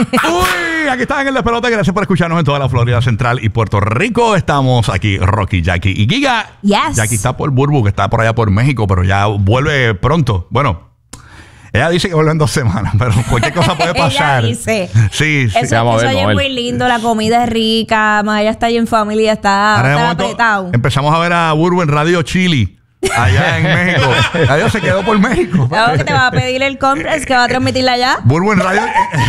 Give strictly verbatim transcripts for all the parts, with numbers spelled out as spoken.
Uy, aquí están en el despelote. Gracias por escucharnos en toda la Florida Central y Puerto Rico. Estamos aquí, Rocky, Jackie y Giga. Yes. Jackie está por Burbu, que está por allá por México, pero ya vuelve pronto. Bueno, ella dice que vuelve en dos semanas, pero cualquier cosa puede pasar. Ella dice. Sí, sí. Eso, vamos a eso ver, es vamos a ver. muy lindo, la comida es rica, más allá está ahí en familia, está, Ahora de está momento apretado. empezamos a ver a Burbu en Radio Chili, allá en México. Adiós, se quedó por México. Claro que te va a pedir el complex que va a transmitirla allá. Burbu en Radio...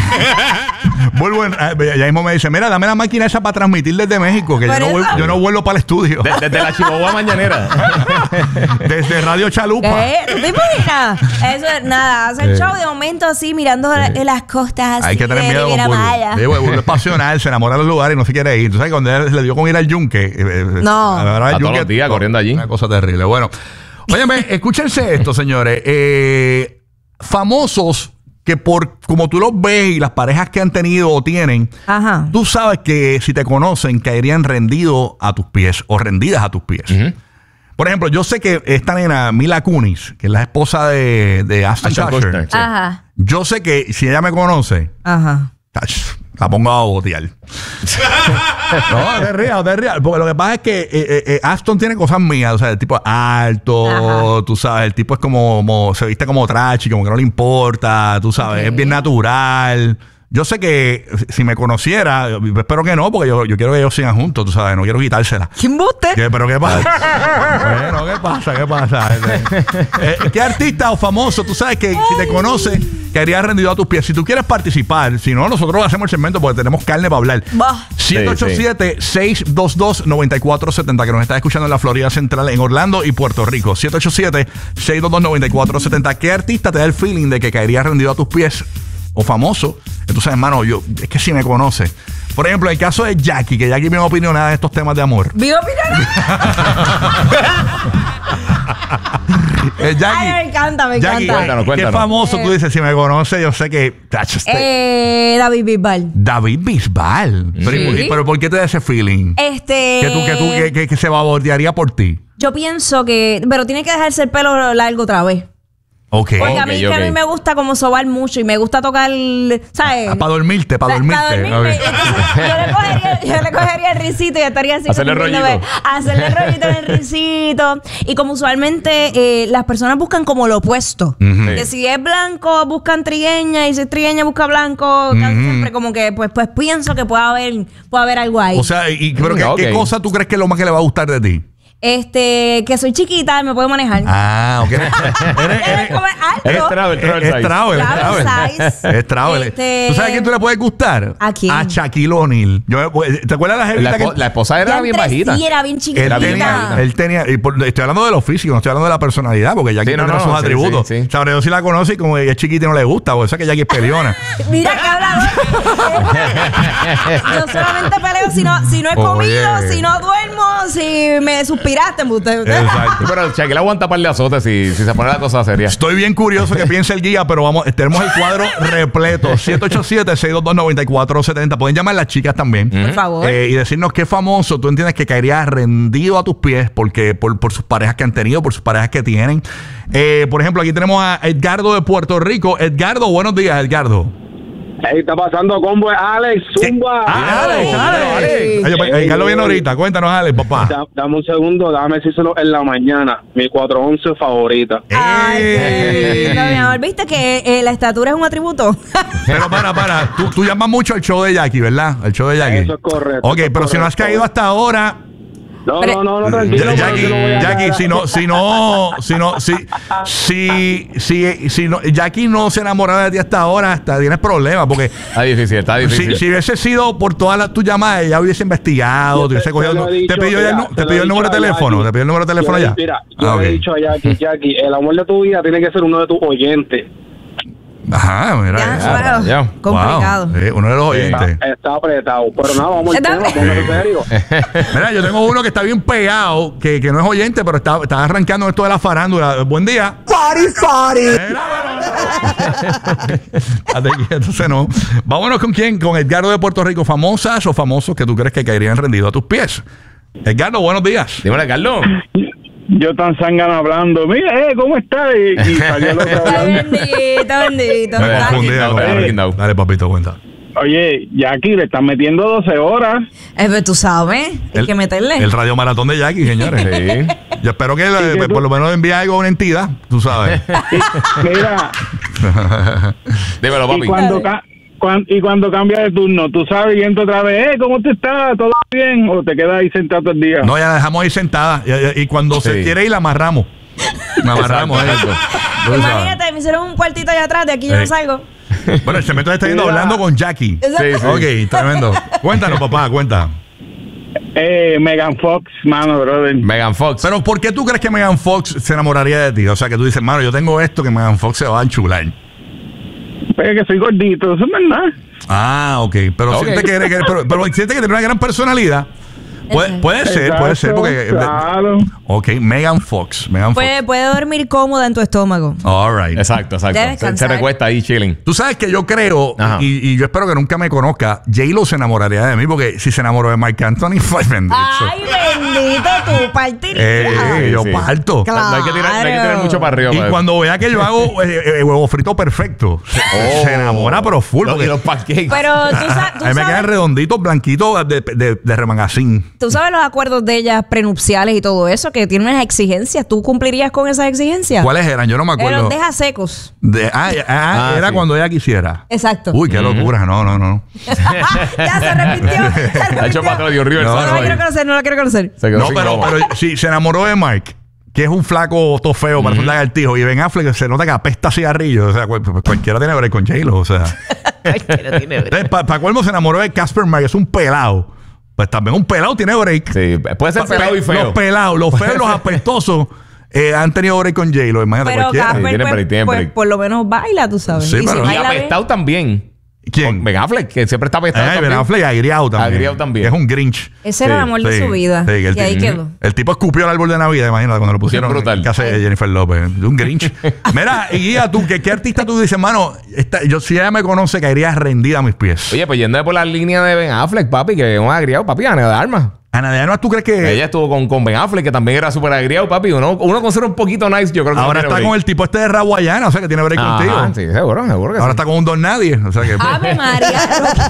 Burbu en... Ya mismo me dice, mira, dame la máquina esa para transmitir desde México, que yo Por no, eso. vuelvo, yo no vuelvo para el estudio. De- desde la Chihuahua mañanera. Desde Radio Chalupa. ¿Qué? ¿Tú te imaginas? Eso es nada, hacer Sí. show de momento así, mirando Sí. la- las costas así. Hay que tener de miedo con Riviera Burbu. Maya. Sí, Burbu es pasional, se enamora de los lugares y no se quiere ir. ¿Tú sabes cuando él le dio con ir al yunque? eh, eh, No. a ver, al A todos los días corriendo allí. Una cosa terrible. Bueno, óyeme, escúchense esto, señores. Eh, famosos que por como tú los ves y las parejas que han tenido o tienen, Ajá. tú sabes que si te conocen caerían rendidos a tus pies o rendidas a tus pies. Ujú. Por ejemplo, yo sé que esta nena, Mila Kunis, que es la esposa de, de Ashton Ashton Kutcher, Kutcher. Sí. Ajá. yo sé que si ella me conoce, Ajá. ach, la pongo a botear. No, te rías, te rías. Porque lo que pasa es que eh, eh, eh, Ashton tiene cosas mías. O sea, el tipo es alto, Ajá. tú sabes, el tipo es como, como se viste como trachi, como que no le importa, tú sabes, Ok. es bien natural. Yo sé que si me conociera, espero que no, porque yo, yo quiero que ellos sigan juntos, tú sabes, no quiero quitársela. ¿Quién buste? ¿Qué, ¿Pero qué pasa? Bueno, ¿qué pasa? ¿Qué pasa? Eh, ¿Qué artista o famoso tú sabes que si te conoce quedaría rendido a tus pies? Si tú quieres participar, si no, nosotros hacemos el segmento porque tenemos carne para hablar. Bah. siete ocho siete, seis dos dos, nueve cuatro siete cero que nos está escuchando en la Florida Central, en Orlando y Puerto Rico. siete ocho siete, seis dos dos, nueve cuatro siete cero. ¿Qué artista te da el feeling de que caería rendido a tus pies? O famoso. Entonces, hermano, yo, es que si me conoce. Por ejemplo, el caso de Jackie, que Jackie me opinión nada de estos temas de amor. ¿Vivo opinión? Eh, Jackie, Ay, me encanta, me Jackie, encanta. Cuéntanos, ¿qué cuéntanos. famoso tú dices? Si me conoce, yo sé que... Tach, este- Eh, David Bisbal. David Bisbal. Pero, ¿y por- Sí. pero ¿por qué te da ese feeling? Este. Que tú, que tú, que, que- que se babordearía por ti. Yo pienso que. Pero tiene que dejarse el pelo largo otra vez. Ok. Porque a Ok, mí, que a ok. mí me gusta como sobar mucho y me gusta tocar, ¿sabes? Ah, para dormirte, para Pa- dormirte. pa' dormirme. Ok. Entonces, yo, le cogería, yo le cogería el risito y estaría así. Hacerle como rollito. viéndome, Hacerle rollito en el risito. Y como usualmente eh, las personas buscan como lo opuesto. Ujú. Que si es blanco, buscan trigueña. Y si es trigueña, busca blanco. Casi Ujú. siempre como que, pues, pues pienso que puede haber, puede haber algo ahí. O sea, y, pero ¿qué, Mm, qué ok. cosa tú crees que es lo más que le va a gustar de ti? este, que soy chiquita y me puedo manejar. Ah, ok. Eres- Eres como alto. Eres travel, travel Es size. travel, es Travel travel. size. Es travel. Este- ¿Tú sabes a quién tú le puedes gustar? ¿A quién? A Shaquille O'Neal. Yo- ¿Te acuerdas de la La, jevita espo- que... la esposa era Ya bien entre bajita. sí era bien Él chiquita. Era bien tenía, bajita. él tenía, y por- estoy hablando de lo físico, no estoy hablando de la personalidad, porque Jackie Sí, no, tiene no, sus sí, atributos. sí, sí. O sea, pero yo sí la conoce y como ella es chiquita y no le gusta, porque eso es que Jackie es peleona. Mira que hablador. Yo solamente peleo si no, si no he Oye. comido, si no duermo, si me suspiraste. Usted, usted. Exacto. Pero Shaquille aguanta par de azotes si, si se pone la cosa seria. Estoy bien curioso que piense el guía, pero vamos, tenemos el cuadro repleto. siete ocho siete, seis dos dos, nueve cuatro siete cero. Pueden llamar las chicas también. Por favor. Eh, y decirnos qué famoso tú entiendes que caería rendido a tus pies porque por, por sus parejas que han tenido, por sus parejas que tienen. Eh, por ejemplo, aquí tenemos a Edgardo de Puerto Rico. Edgardo, buenos días, Edgardo. Hey, está pasando combo, Alex, Zumba. Ah, Alex, Alex. Alex. Alex. Ay, yo- Edgardo viene ahorita. Cuéntanos, Alex, papá. Da- dame un segundo, dame decírselo en la mañana. Mi cuatro once favorita. Ay, Ey. qué lindo, mi amor. ¿Viste que eh, la estatura es un atributo? Pero para, para. Tú, tú llamas mucho al show de Jackie, ¿verdad? Al show de Jackie. Eso es correcto, Ok, eso es pero si no has correcto. caído hasta ahora... No, Pero- no, no, no, tranquilo. Ya- pero Jackie, yo lo voy a Jackie, caer. si no, si no, si no, si, si, si, si no, Jackie no se enamoraba de ti hasta ahora, hasta tienes problemas, porque Está difícil, está si, difícil. si hubiese sido por todas las tus llamadas, ella hubiese investigado, Yo te hubiese te- cogido, te lo he te dicho, pidió, ya el, mira, nu- te te lo pidió he el número de dicho a teléfono, Jackie. te pidió el número de teléfono Yo le- ya. Mira, yo Ah, le he ok. dicho a Jackie, Jackie, el amor de tu vida tiene que ser uno de tus oyentes. Ajá, mira. Ya, eso. bueno, ya. complicado. Wow, eh, uno de los oyentes. Está, está apretado. Pero nada, vamos al Está- tema, póngase serio. Mira, yo tengo uno que está bien pegado, que, que no es oyente, pero está, está arrancando esto de la farándula. Buen día. Party, party. Entonces no. Vámonos con quién, con Edgardo de Puerto Rico. Famosas o famosos que tú crees que caerían rendidos a tus pies. Edgardo, buenos días. Dímelo, Carlos. Yo tan zángano hablando. Mira, eh, ¿cómo estás? Y, y salió el otro Ay, hablando. bendito, bendito. Me Dale, confundí. Quindao, me dale, confundí. Quindao. Dale, papito, cuenta. Oye, Jackie, le están metiendo doce horas. Eh, pues tú sabes, hay que meterle. El radio maratón de Jackie, señores. Sí. Yo espero que, que eh, tú- por lo menos envíe algo a una entidad, tú sabes. Mira, Dímelo, y papi. cuando, ca- cuan- y cuando cambia de turno, tú sabes, y entra otra vez, eh, ¿cómo te está? ¿Todo bien? ¿O te quedas ahí sentado todo el día? No, ya la dejamos ahí sentada. Y, y- y cuando se Sí. quiere ir, la amarramos. La amarramos. Exacto, eh. exacto. Tú sabes. Imagínate, me hicieron un cuartito allá atrás, de aquí yo Eh. no salgo. Bueno, el cemento está yendo Mira. hablando con Jackie. Sí, sí. Ok, tremendo. Cuéntanos, papá, cuenta. Eh, Megan Fox, mano, brother. Megan Fox. Pero ¿por qué tú crees que Megan Fox se enamoraría de ti? O sea, que tú dices, mano, yo tengo esto que Megan Fox se va a enchular. Pero que soy gordito, eso es verdad. Ah, ok. Pero Ok. siente que, eres- que eres- pero, pero siente que tiene una gran personalidad. Puede, puede ser, puede ser, Exacto, porque... Claro. Ok, Megan Fox. Megan Fox. Puede, puede dormir cómoda en tu estómago. All right. Exacto, exacto. Debe Se, se descansar. recuesta ahí chilling. Tú sabes que yo creo, Ajá. y, y yo espero que nunca me conozca, J-Lo se enamoraría de mí, porque si se enamoró de Marc Anthony, fue bendito. Ay, bendito, tú partirías. Eh, Sí, yo sí. parto. Claro. No hay que tirar, no hay que tirar mucho para arriba. Y para- cuando vea que yo hago eh, eh, huevo frito perfecto, se, Oh. se enamora, pero full. Los- porque y los pancakes. Pero tú, sa- tú a mí me quedan sabes, redonditos, blanquitos de, de, de remangacín. tú sabes los acuerdos de ellas prenupciales y todo eso, que tienen unas exigencias. ¿Tú cumplirías con esas exigencias? ¿Cuáles eran? Yo no me Eh, acuerdo. Los deja secos. De- ah, ah, Ah, era sí. cuando ella quisiera. Exacto. Uy, qué locura. No, no, no. Ya se repitió. Se Ha hecho repitió. para atrás, dio River. No, No, no, la no. quiero conocer, no la quiero conocer. Se quedó No, sin pero, goma. pero si se enamoró de Mark, que es un flaco todo feo, parece un lagartijo, y Ben Affleck se nota que apesta a cigarrillo. O sea, cual- pues cualquiera tiene que ver con J-Lo. O sea. Para colmo se enamoró de Casper Mark, es un pelado. Pues también un pelado tiene break. Sí, puede ser Pa- pelado y Los feo. pelados, los feos, los apestosos eh, han tenido break con J-Lo. Imagínate Pero cualquiera. Casper, tiene pues, break, tiene pues, break. por lo menos baila, tú sabes. Sí, y si pero- Y baila bien- apestado también. ¿Quién? Ben Affleck, que siempre está apestado. Ay, Ben también. Affleck agriado también. Agriado también. Es un Grinch. Ese era el Sí, amor de Sí, su vida. sí, que el y ahí tipo- quedó. El tipo escupió el árbol de Navidad, imagínate, cuando lo pusieron Sí, brutal. en casa de Jennifer López. Un Grinch. Mira, y guía tú, ¿qué, qué artista tú dices, mano? Esta- yo, si ella me conoce, caería rendida a mis pies. Oye, pues yendo por la línea de Ben Affleck, papi, que es un agriado, papi, Ana de Armas. Ana de Armas, ¿tú crees que Ella estuvo con, con Ben Affleck, que también era súper agriado, papi. Uno, uno con ser un poquito nice, yo creo que ahora no tiene está break. con el tipo este de Raguayana, o sea, que tiene break Ajá, contigo? sí, seguro, seguro que Ahora sí. está con un don nadie, o sea que... Ave María.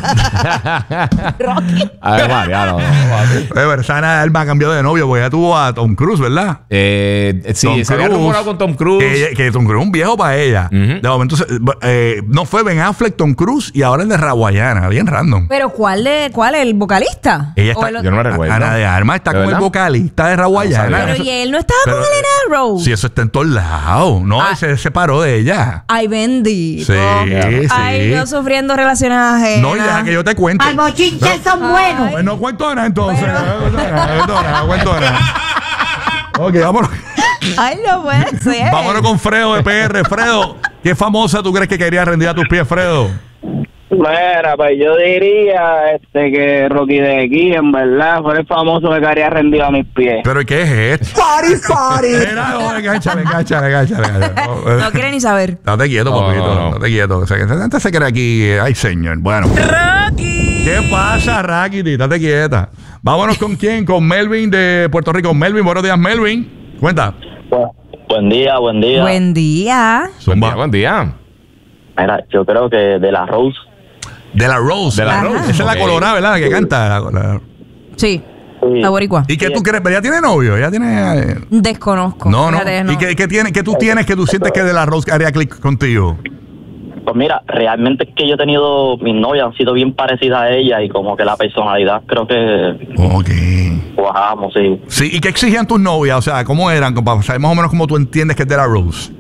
Rocky. A ver, María, no, no, papi. Eh, pero esa Ana de Armas cambió de novio, porque ella tuvo a Tom Cruise, ¿verdad? Eh, sí, Tom se había Cruise. rumorado con Tom Cruise. Que, ella- que Tom Cruise es un viejo para ella. Ujú. De momento, se- eh, no fue Ben Affleck, Tom Cruise y ahora el de Raguayana, bien random. Pero ¿cuál de cuál el vocalista? Ella ¿O está- el otro? Yo no me recuerdo. Ana de Armas está ¿De con el verdad? vocalista de Raguayana. No sabía. Pero Eso- y él no estaba pero- con Elena Rose. Sí, eso está en todos lados. No, Ah. él se separó de ella. Ay, bendito. Sí, sí. Ay, yo sufriendo relaciones ajenas. No, y deja que yo te cuente. Ay, bochinches son buenos. Pues no cuento nada entonces. No cuento nada, no cuento nada, no cuento nada. Ok, vámonos. Ay, no puede ser. Vámonos con Fredo de P R. Fredo, ¿qué famosa tú crees que quería rendir a tus pies, Fredo? Mira, pues yo diría este que Rocky de aquí, en verdad, fue el famoso que quedaría rendido a mis pies. ¿Pero qué es esto? Party, party. Mira, no, enganchale, enganchale, enganchale. enganchale. No, eh, No quiere ni saber. Date quieto, No, papito. no, no. Date quieto. O sea, que antes se cree aquí. eh, Ay, señor. Bueno. Rocky. ¿Qué pasa, Rakiti? Date quieta. Vámonos con quién? Con Melvin de Puerto Rico. Melvin, buenos días, Melvin. Cuenta. Buen día, buen día. Buen día. Buen Zumba. día, buen día. Mira, yo creo que de la Rose. De la Rose. De la Ajá. Rose. Esa es la Ok. colorada, ¿verdad? La que canta. la- la- Sí. Sí. La boricua. ¿Y qué tú crees? ¿Ella tiene novio? ¿Ella tiene...? eh, Desconozco. No, no. Fíjate, ¿Y qué, qué, tiene, qué tú tienes que tú sientes que de la Rose haría clic contigo? Pues mira, realmente es que yo he tenido, mis novias han sido bien parecidas a ella y como que la personalidad creo que Ok. cuajamos, sí. Sí, ¿y qué exigían tus novias? O sea, ¿cómo eran? Como para saber más o menos cómo tú entiendes que es de la Rose.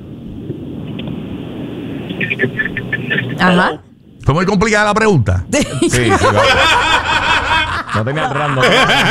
Ajá. ¿Fue muy complicada la pregunta? Sí, sí, vamos. No tenía el random.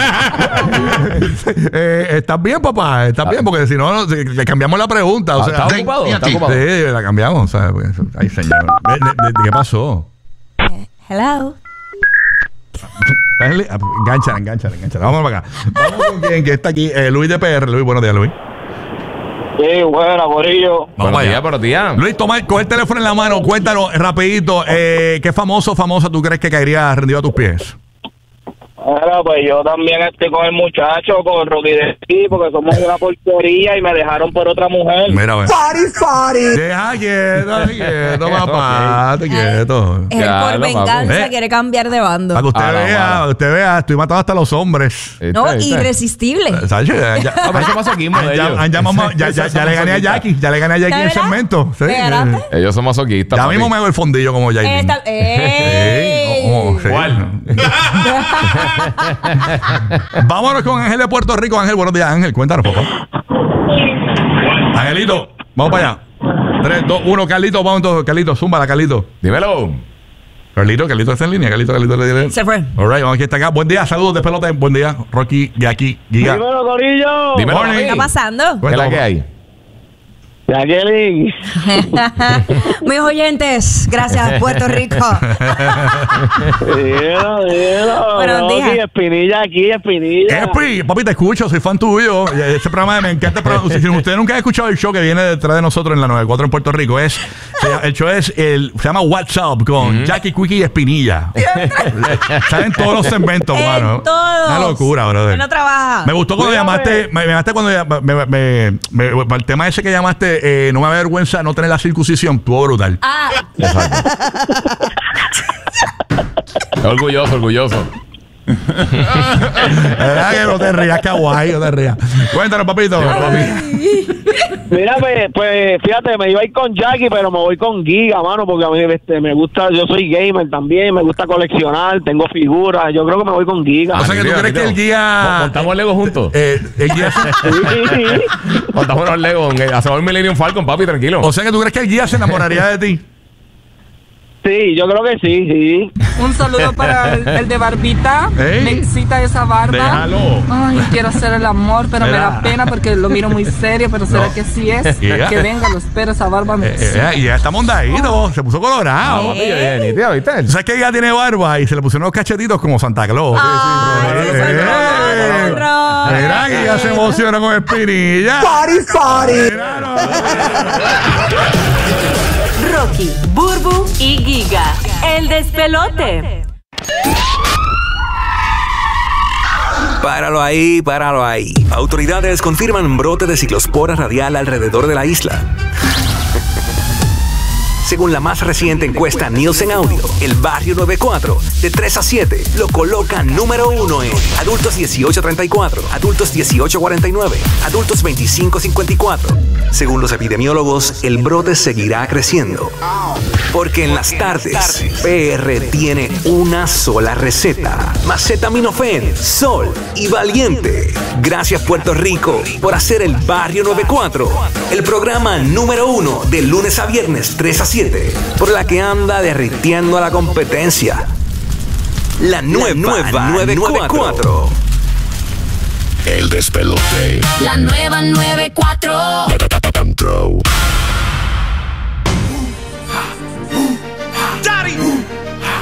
eh, ¿Estás bien, papá? ¿Estás bien? Porque si no, no, si- le cambiamos la pregunta. O sea, ¿Estás ocupado? ¿Estás ocupado? Sí, la cambiamos. O sea, pues, ay, señor. ¿De, de- de- ¿Qué pasó? Hello. Dale, Engánchale, engánchale, engánchale. Vamos para acá. Vamos con quien que está aquí. Eh, Luis de P R. Luis, buenos días, Luis. Sí, buena, Corillo. Vamos Buenos allá. días, buenos días. Luis, toma, coge el teléfono en la mano. Cuéntanos rapidito. Eh, ¿Qué famoso o famosa tú crees que caería rendido a tus pies? Ahora, pues yo también estoy con el muchacho, con Rocky de aquí, porque somos una porquería y me dejaron por otra mujer. Mira, ve. Party, party. Deja quieto, quieto, papá. Te quieto. Él Ya, por lo venganza papo. quiere cambiar de bando. Para que usted Ah, no, vea, mano. para que usted vea, estoy matando hasta los hombres. No, ¿Viste? ¿Viste? irresistible. ¿Sabes? Ya, ya, Ah, pero eso masoquismo de ya, ellos. ya, ya, ya, ya, ya le gané a Jackie. Ya le gané a Jackie en el ¿De verdad? segmento. Sí. ¿Le ganaste? Ellos son masoquistas. Ya papi. mismo me hago el fondillo como Jackie. Esta- ¡Ey! ¿Cómo? Sí. ¿Cuál? Vámonos con Ángel de Puerto Rico. Ángel, buenos días, Ángel. Cuéntanos, papá. Angelito, vamos para allá. tres, dos, uno, Carlito, vamos todos. Carlito, zúmbala, Carlito. Dímelo. Carlito, Carlito está en línea. Carlito, Carlito le diré. Se fue. All right, vamos aquí está acá. Buen día, saludos de pelote. Buen día, Rocky, Jackie, Giga. Dímelo, Corillo. Dímelo. Morning. ¿Qué está pasando? ¿Qué es Cuéntame, la que hay? Jacqueline. Mis oyentes, gracias, Puerto Rico. Dímelo, dímelo. Buenos Rocky, días. Espinilla aquí, Espinilla. Espi, papi, te escucho, soy fan tuyo. Ese programa me encanta. Pero si ustedes nunca han escuchado el show que viene detrás de nosotros en la noventa y cuatro en Puerto Rico, es se llama- el show es el se llama WhatsApp con Jackie, Quickie y Espinilla. Salen todos los segmentos, En mano. todos. Una locura, brother. Él no trabaja. Me gustó cuando Mírame. llamaste, me, me llamaste cuando ya- me, me, me- me- el tema ese que llamaste, eh, no me avergüenza no tener la circuncisión, estuvo brutal. Ah, Orgulloso, orgulloso. ¿Verdad que no te rías, kawaii, no te rías? Cuéntanos, papito. Mira, pues, pues, fíjate, me iba a ir con Jackie, pero me voy con Giga, mano, porque a mí este, me gusta, yo soy gamer también, me gusta coleccionar, tengo figuras, yo creo que me voy con Giga. O sea que tú crees que el guía... Montamos Lego juntos. eh, el guía Sí, sí, sí. Montamos los Lego. eh, Hacemos el Millennium Falcon, papi, tranquilo. o sea que tú crees que el guía se enamoraría de ti. Sí, yo creo que sí, sí. Un saludo para el, el de barbita. Ey. Me excita esa barba. Déjalo. Ay, quiero hacer el amor, pero Mira. me da pena porque lo miro muy serio, pero será No. que sí es. Yeah. Que venga, lo espero, esa barba me Eh, excita. eh, y ya está mondadito, se puso Ah, colorado. papi, yo dije, nítida, ¿viste? ¿Tú sabes que ella tiene barba y se le pusieron los cachetitos como Santa Claus? Ay, Sí, sí, sí, eh, sí, eh, Ron. Mira que ella se emociona con Espinilla. Party, party. Mira, no. Rocky, Burbu y Giga. El despelote. Páralo ahí, páralo ahí. Autoridades confirman brote de ciclospora radial alrededor de la isla. Según la más reciente encuesta Nielsen Audio, el barrio noventa y cuatro, de tres a siete, lo coloca número uno en adultos dieciocho a treinta y cuatro, adultos dieciocho a cuarenta y nueve, adultos veinticinco a cincuenta y cuatro. Según los epidemiólogos, el brote seguirá creciendo. Porque en las tardes, P R tiene una sola receta. Macetaminofen, Sol y Valiente. Gracias, Puerto Rico, por hacer el barrio noventa y cuatro el programa número uno de lunes a viernes tres a siete, por la que anda derritiendo a la competencia. La nueva, nueva noventa y cuatro. El despelote. La nueva noventa y cuatro.